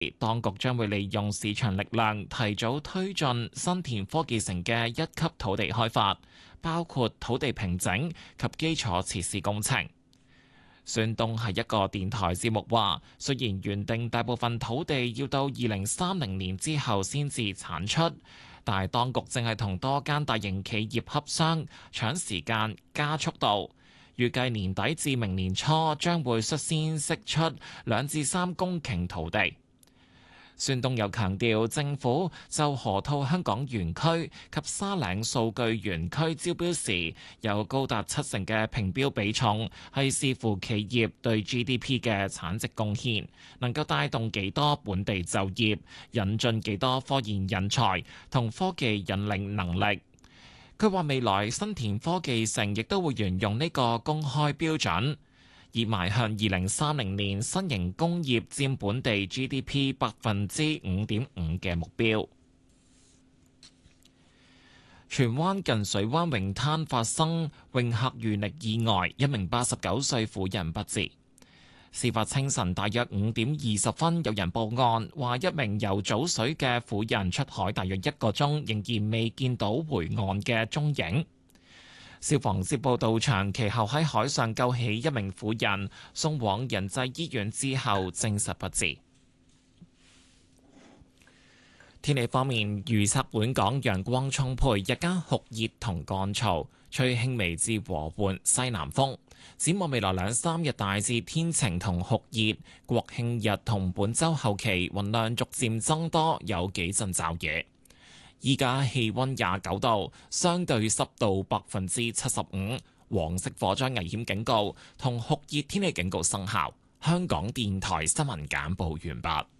當局將會利用市場力量，提早推進新田科技城嘅一級土地開發，包括土地平整及基礎設施工程。孫東喺一個電台節目話，雖然原定大部分土地要到2030年之後先至產出，但係當局正係同多間大型企業洽商，搶時間加速度。預計年底至明年初將會率先釋出2至3公頃土地。孫東又強調，政府就河套香港園區及沙嶺數據園區招標時，有高達70%嘅評標比重，係視乎企業對 GDP 嘅產值貢獻，能夠帶動幾多本地就業，引進幾多科研人才同科技引領能力。佢話未來新田科技城亦都會沿用呢個公開標準，以邁向2030年新型工業佔本地 GDP 5.5%嘅目標。荃灣近水灣泳灘發生泳客遇溺意外，一名89歲婦人不治。事發清晨大約5點20分，有人報案話一名游早水嘅婦人出海大約1個鐘，仍然未見到回岸嘅蹤影。消防接報到場，其後喺海上救起一名婦人，送往仁濟醫院之後證實不治。天氣方面，預測本港陽光充沛，日間酷熱同乾燥，吹輕微至和緩西南風。展望未來2-3日大致天晴同酷熱，國慶日同本週後期雲量逐漸增多，有幾陣驟雨。依家氣溫29度，相對濕度75%，黃色火災危險警告同酷熱天氣警告生效。香港電台新聞簡報完畢。